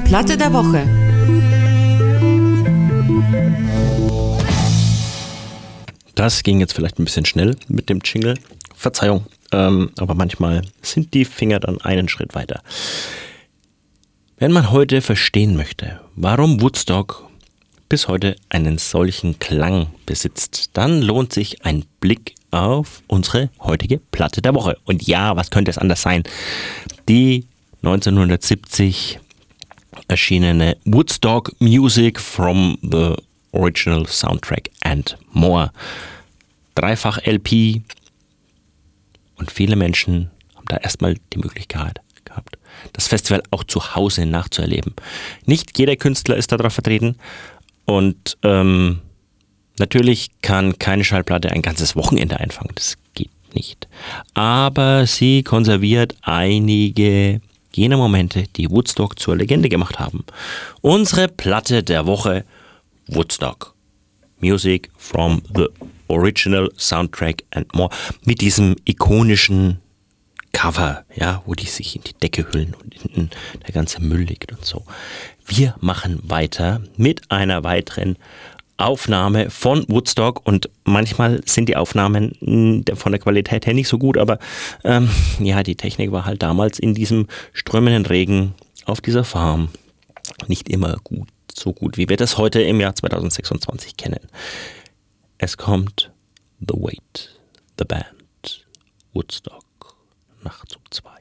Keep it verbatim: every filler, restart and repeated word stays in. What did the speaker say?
Platte der Woche. Das ging jetzt vielleicht ein bisschen schnell mit dem Jingle. Verzeihung, ähm, aber manchmal sind die Finger dann einen Schritt weiter. Wenn man heute verstehen möchte, warum Woodstock bis heute einen solchen Klang besitzt, dann lohnt sich ein Blick auf unsere heutige Platte der Woche. Und ja, was könnte es anders sein? Die neunzehnhundertsiebzig erschienene Woodstock Music from the Original Soundtrack and More. Dreifach L P und viele Menschen haben da erstmal die Möglichkeit gehabt, das Festival auch zu Hause nachzuerleben. Nicht jeder Künstler ist darauf vertreten und ähm, natürlich kann keine Schallplatte ein ganzes Wochenende einfangen, das geht nicht. Aber sie konserviert einige jener Momente, die Woodstock zur Legende gemacht haben. Unsere Platte der Woche: Woodstock Music from the Original Soundtrack and More, mit diesem ikonischen Cover, ja, wo die sich in die Decke hüllen und hinten der ganze Müll liegt und so. Wir machen weiter mit einer weiteren Aufnahme von Woodstock und manchmal sind die Aufnahmen von der Qualität her nicht so gut, aber ähm, ja, die Technik war halt damals in diesem strömenden Regen auf dieser Farm nicht immer gut. So gut, wie wir das heute im Jahr zweitausendsechsundzwanzig kennen. Es kommt The Wait, The Band, Woodstock, Nachtzug zwei.